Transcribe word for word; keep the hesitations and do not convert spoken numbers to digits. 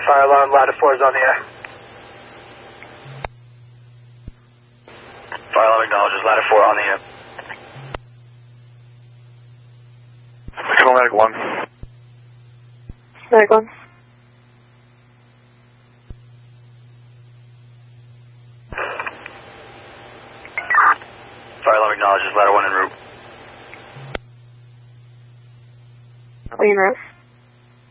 Fire alarm, ladder four is on the air. Fire alarm acknowledges ladder four on the air. Control medic one. Medic one. Fire alarm acknowledges ladder one en route. En route.